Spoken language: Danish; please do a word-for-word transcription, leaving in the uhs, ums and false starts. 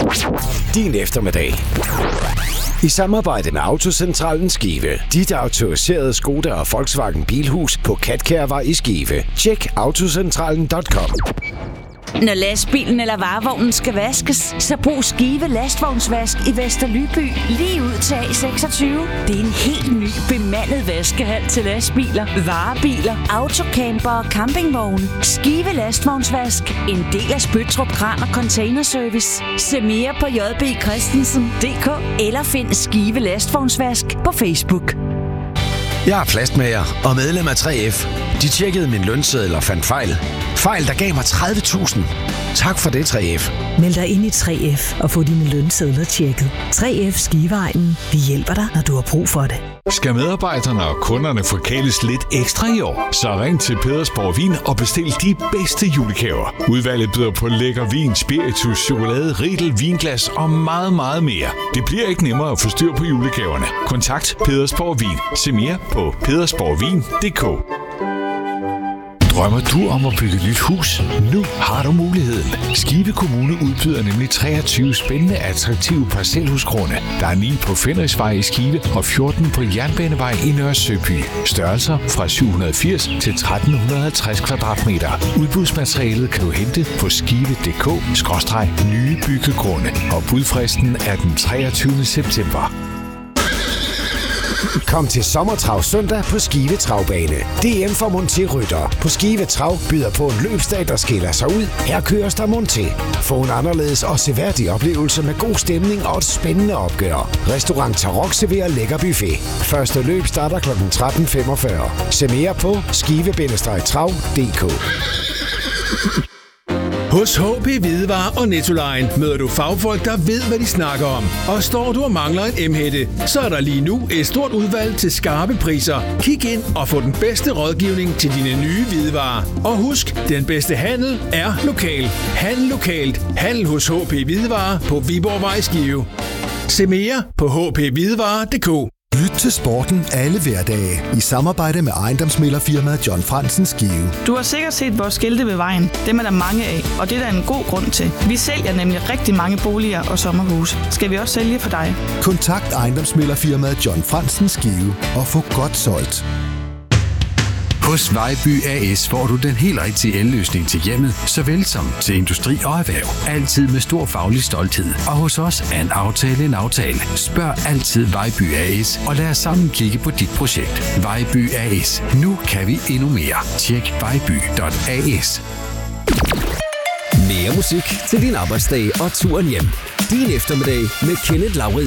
Din eftermiddag. I samarbejde med Autocentralen Skive. Dit autoriserede Skoda og Volkswagen Bilhus på Katkærvej i Skive. Tjek autocentralen punktum com. Når lastbilen eller varevognen skal vaskes, så brug Skive Lastvognsvask i Vesterlyby lige ud til A seksogtyve. Det er en helt ny bemandet vaskehal til lastbiler, varebiler, autocamper og campingvogne. Skive Lastvognsvask, en del af Spøttrup Kran og Containerservice. Se mere på j b christensen punktum d k eller find Skive Lastvognsvask på Facebook. Jeg er plastmager og medlem af tre F. De tjekkede min lønseddel og fandt fejl. Fejl, der gav mig tredive tusind. Tak for det, tre F. Meld dig ind i tre F og få dine lønsedler tjekket. tre F Skiveegnen. Vi hjælper dig, når du har brug for det. Skal medarbejderne og kunderne forkæles lidt ekstra i år? Så ring til Pedersborg Vin og bestil de bedste julegaver. Udvalget byder på lækker vin, spiritus, chokolade, riedel, vinglas og meget, meget mere. Det bliver ikke nemmere at få styr på julegaverne. Kontakt Pedersborg Vin. Se mere på pedersborgvin punktum d k. Drømmer du om at bygge et nyt hus? Nu har du muligheden. Skive Kommune udbyder nemlig treogtyve spændende, attraktive parcelhusgrunde. Der er ni på Fenrisvej i Skive og fjorten på Jernbanevej i Nørre Søby. Størrelser fra syv hundrede og firs til tretten halvtreds kvadratmeter. Udbudsmaterialet kan du hente på skive punktum d k skråstreg nye byggegrunde. Og budfristen er den treogtyvende september. Kom til Sommertrav søndag på Skive Travbane. D M for Monté-rytter. På Skive Trav byder på en løbsdag, der skiller sig ud. Her køres der Monté. Få en anderledes og seværdig oplevelse med god stemning og et spændende opgør. Restaurant Tarok serverer lækker buffet. Første løb starter klokken tretten femogfyrre. Se mere på skive trav punktum d k. Hos H P Hvidevarer og Nettoline møder du fagfolk, der ved, hvad de snakker om. Og står du og mangler en M-hætte, så er der lige nu et stort udvalg til skarpe priser. Kig ind og få den bedste rådgivning til dine nye hvidevarer. Og husk, den bedste handel er lokal. Handel lokalt. Handel hos H P Hvidevarer på Viborgvej Skive. Se mere på h p hvidevarer punktum d k. Lyt til sporten alle hverdage i samarbejde med ejendomsmæglerfirmaet John Fransen Skive. Du har sikkert set vores skilte ved vejen. Dem er der mange af, og det er der en god grund til. Vi sælger nemlig rigtig mange boliger og sommerhuse. Skal vi også sælge for dig? Kontakt ejendomsmæglerfirmaet John Fransen Skive og få godt solgt. Hos Vejby A S får du den helt rigtige elløsning til hjemmet, såvel som til industri og erhverv. Altid med stor faglig stolthed. Og hos os er en aftale en aftale. Spørg altid Vejby A S og lad os sammen kigge på dit projekt. Vejby A S. Nu kan vi endnu mere. Tjek vejby punktum a s. Mere musik til din arbejdsdag og turen hjem. Din eftermiddag med Kenneth Lauritz.